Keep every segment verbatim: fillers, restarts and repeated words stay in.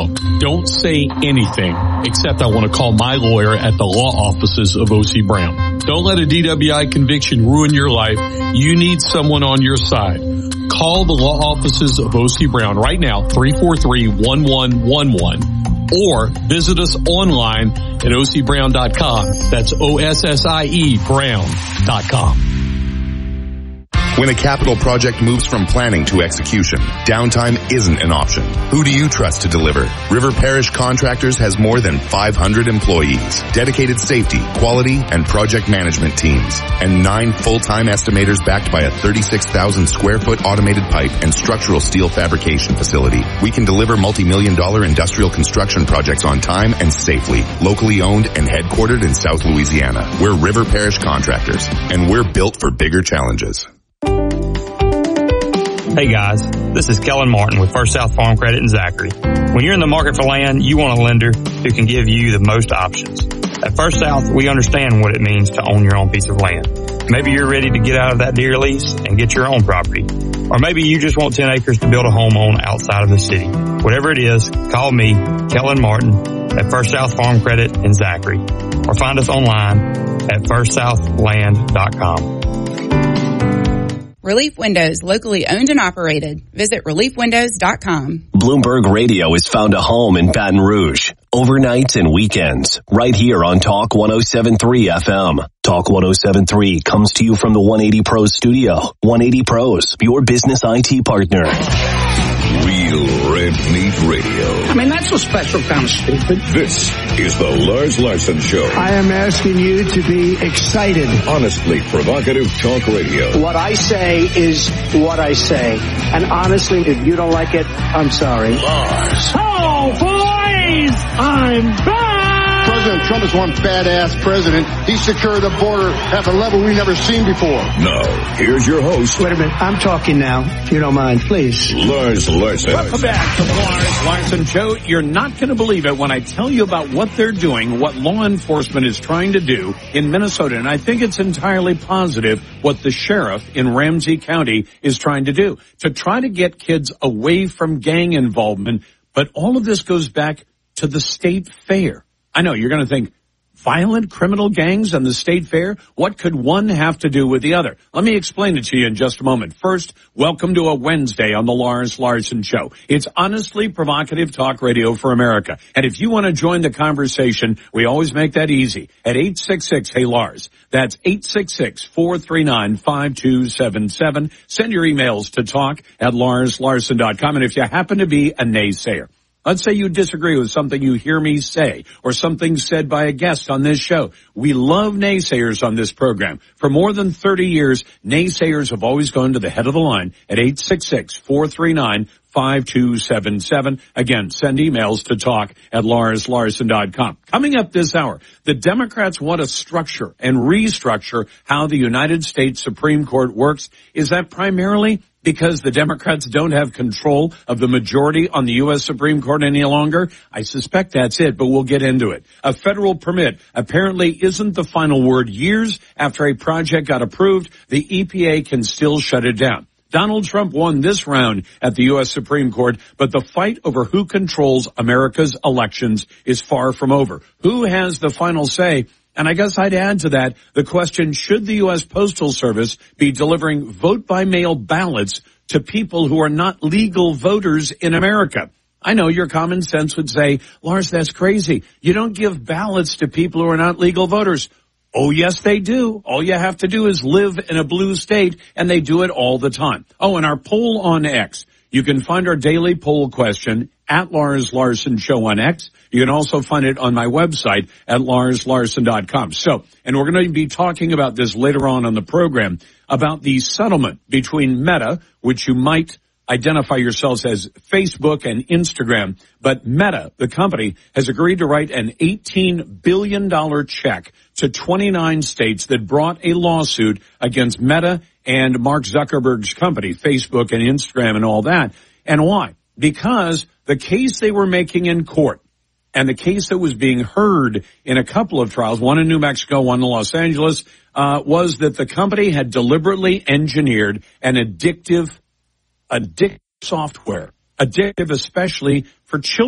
wrong. Don't say anything except I want to call my lawyer at the law offices of O C Brown. Don't let a D W I conviction ruin your life. You need someone on your side. Call the law offices of O C Brown right now, three four three, one one one one, or visit us online at O C Brown dot com. That's O S S I E Brown dot com. When a capital project moves from planning to execution, downtime isn't an option. Who do you trust to deliver? River Parish Contractors has more than five hundred employees, dedicated safety, quality, and project management teams, and nine full-time estimators backed by a thirty-six thousand square foot automated pipe and structural steel fabrication facility. We can deliver multi-million dollar industrial construction projects on time and safely, locally owned and headquartered in South Louisiana. We're River Parish Contractors, and we're built for bigger challenges. Hey guys, this is Kellen Martin with First South Farm Credit in Zachary. When you're in the market for land, you want a lender who can give you the most options. At First South, we understand what it means to own your own piece of land. Maybe you're ready to get out of that deer lease and get your own property. Or maybe you just want ten acres to build a home on outside of the city. Whatever it is, call me, Kellen Martin, at First South Farm Credit in Zachary. Or find us online at first south land dot com. Relief Windows, locally owned and operated. Visit relief windows dot com. Bloomberg Radio has found a home in Baton Rouge. Overnights and weekends. Right here on Talk one oh seven point three F M. Talk one oh seven point three comes to you from the one eighty Pros studio. one eighty Pros, your business I T partner. Real Red Meat Radio. I mean, that's a special kind of stupid. This is the Lars Larson Show. I am asking you to be excited. Honestly provocative talk radio. What I say is what I say. And honestly, if you don't like it, I'm sorry. Lars. Oh, boys! I'm back! President Trump is one badass president. He secured the border at a level we've never seen before. Now, here's your host. Wait a minute. I'm talking now, if you don't mind, please. Lars Larson. Welcome back to the Lars Larson Show. You're not going to believe it when I tell you about what they're doing, what law enforcement is trying to do in Minnesota. And I think it's entirely positive what the sheriff in Ramsey County is trying to do, to try to get kids away from gang involvement. But all of this goes back to the state fair. I know you're going to think, violent criminal gangs and the state fair? What could one have to do with the other? Let me explain it to you in just a moment. First, welcome to a Wednesday on the Lars Larson Show. It's honestly provocative talk radio for America. And if you want to join the conversation, we always make that easy at eight six six, hey Lars. That's eight six six, four three nine, five two seven seven. Send your emails to talk at lars larson dot com. And if you happen to be a naysayer, let's say you disagree with something you hear me say or something said by a guest on this show. We love naysayers on this program. For more than thirty years, naysayers have always gone to the head of the line at eight six six, four three nine, five two seven seven. Again, send emails to talk at lars larson dot com. Coming up this hour, the Democrats want to structure and restructure how the United States Supreme Court works. Is that primarily because the Democrats don't have control of the majority on the U S Supreme Court any longer? I suspect that's it, but we'll get into it. A federal permit apparently isn't the final word. Years after a project got approved, the E P A can still shut it down. Donald Trump won this round at the U S Supreme Court, but the fight over who controls America's elections is far from over. Who has the final say? And I guess I'd add to that the question, should the U S Postal Service be delivering vote-by-mail ballots to people who are not legal voters in America? I know your common sense would say, Lars, that's crazy. You don't give ballots to people who are not legal voters. Oh, yes, they do. All you have to do is live in a blue state, and they do it all the time. Oh, and our poll on X. You can find our daily poll question at Lars Larson Show on X. You can also find it on my website at lars larson dot com. So, and we're going to be talking about this later on on the program, about the settlement between Meta, which you might identify yourselves as Facebook and Instagram, but Meta, the company, has agreed to write an eighteen billion dollars check to twenty-nine states that brought a lawsuit against Meta and Mark Zuckerberg's company, Facebook and Instagram and all that. And why? Because the case they were making in court and the case that was being heard in a couple of trials, one in New Mexico, one in Los Angeles, uh, was that the company had deliberately engineered an addictive, addictive software, addictive especially for children.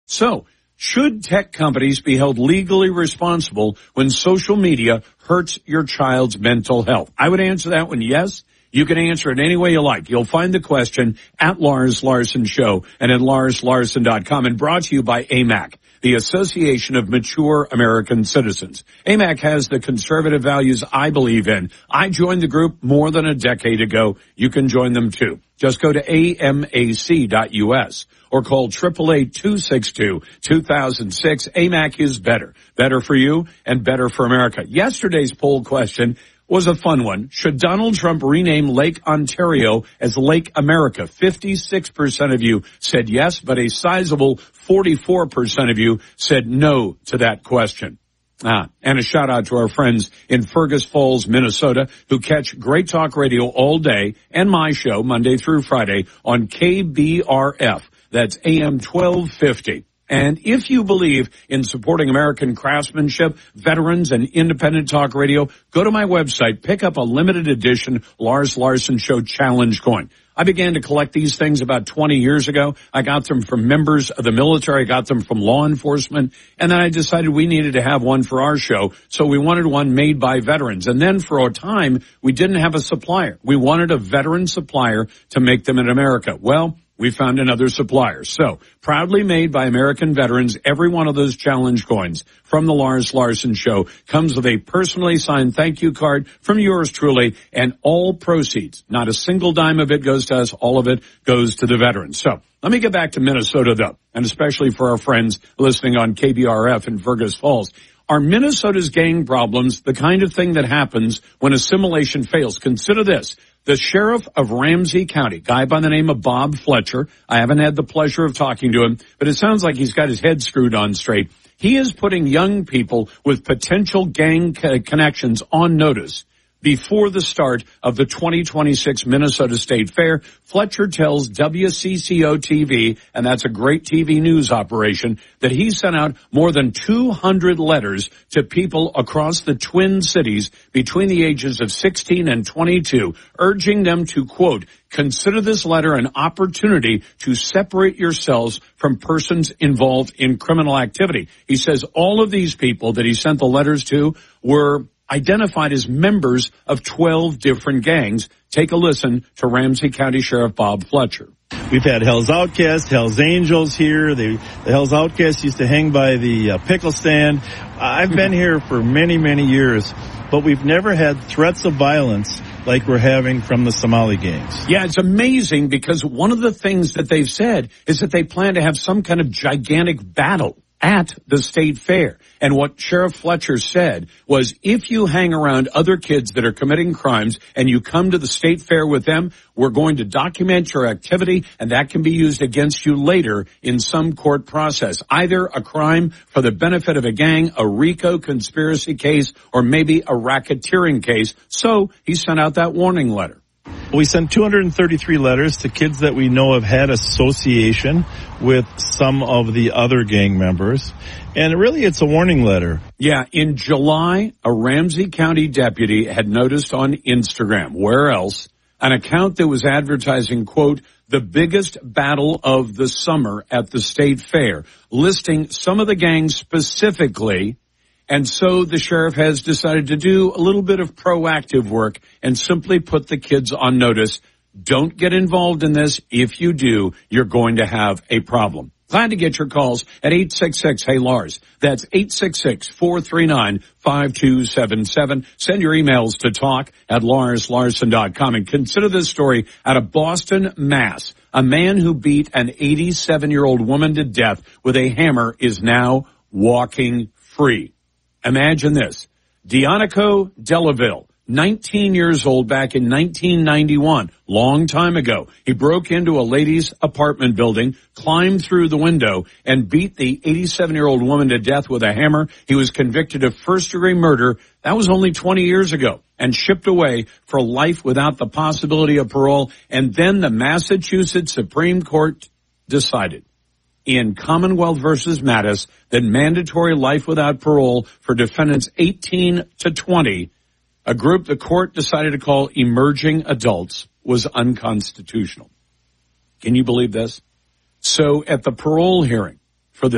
So, should tech companies be held legally responsible when social media hurts your child's mental health? I would answer that one yes. You can answer it any way you like. You'll find the question at Lars Larson Show and at lars larson dot com, and brought to you by A M A C, the Association of Mature American Citizens. A M A C has the conservative values I believe in. I joined the group more than a decade ago. You can join them too. Just go to A M A C dot U S or call eight eight eight, two six two, two thousand six. A M A C is better. Better for you and better for America. Yesterday's poll question was a fun one. Should Donald Trump rename Lake Ontario as Lake America? fifty-six percent of you said yes, but a sizable forty-four percent of you said no to that question. Ah, and a shout out to our friends in Fergus Falls, Minnesota, who catch Great Talk Radio all day and my show Monday through Friday on K B R F. That's A M twelve fifty. And if you believe in supporting American craftsmanship, veterans, and independent talk radio, go to my website, pick up a limited edition Lars Larson Show Challenge coin. I began to collect these things about twenty years ago. I got them from members of the military. I got them from law enforcement. And then I decided we needed to have one for our show. So we wanted one made by veterans. And then for a time, we didn't have a supplier. We wanted a veteran supplier to make them in America. Well, we found another supplier. So, proudly made by American veterans, every one of those challenge coins from the Lars Larson Show comes with a personally signed thank you card from yours truly, and all proceeds, not a single dime of it goes to us, all of it goes to the veterans. So, let me get back to Minnesota though, and especially for our friends listening on K B R F in Fergus Falls. Are Minnesota's gang problems the kind of thing that happens when assimilation fails? Consider this. The sheriff of Ramsey County, guy by the name of Bob Fletcher, I haven't had the pleasure of talking to him, but it sounds like he's got his head screwed on straight. He is putting young people with potential gang co- connections on notice before the start of the twenty twenty-six Minnesota State Fair. Fletcher tells W C C O T V, and that's a great T V news operation, that he sent out more than two hundred letters to people across the Twin Cities between the ages of sixteen and twenty-two, urging them to, quote, consider this letter an opportunity to separate yourselves from persons involved in criminal activity. He says all of these people that he sent the letters to were identified as members of twelve different gangs. Take a listen to Ramsey County Sheriff Bob Fletcher. We've had Hell's Outcasts, Hell's Angels here. They, the Hell's Outcasts used to hang by the uh, pickle stand. I've been here for many, many years, but we've never had threats of violence like we're having from the Somali gangs. Yeah, it's amazing because one of the things that they've said is that they plan to have some kind of gigantic battle at the state fair. And what Sheriff Fletcher said was, if you hang around other kids that are committing crimes and you come to the state fair with them, we're going to document your activity, and that can be used against you later in some court process. Either a crime for the benefit of a gang, a RICO conspiracy case, or maybe a racketeering case. So he sent out that warning letter. We sent two hundred thirty-three letters to kids that we know have had association with some of the other gang members. And really, it's a warning letter. Yeah, in July, a Ramsey County deputy had noticed on Instagram, where else, an account that was advertising, quote, the biggest battle of the summer at the state fair, listing some of the gangs specifically. And so the sheriff has decided to do a little bit of proactive work and simply put the kids on notice. Don't get involved in this. If you do, you're going to have a problem. Glad to get your calls at eight six six, hey Lars. That's eight six six, four three nine, five two seven seven. Send your emails to talk at lars larson dot com. And consider this story out of Boston, Mass. A man who beat an eighty-seven-year-old woman to death with a hammer is now walking free. Imagine this. Dionico Delaville, nineteen years old, back in nineteen ninety-one, long time ago. He broke into a lady's apartment building, climbed through the window, and beat the eighty-seven-year-old woman to death with a hammer. He was convicted of first-degree murder. That was only twenty years ago, and shipped away for life without the possibility of parole. And then the Massachusetts Supreme Court decided in Commonwealth versus Mattis that mandatory life without parole for defendants eighteen to twenty, a group the court decided to call emerging adults, was unconstitutional. Can you believe this? So at the parole hearing,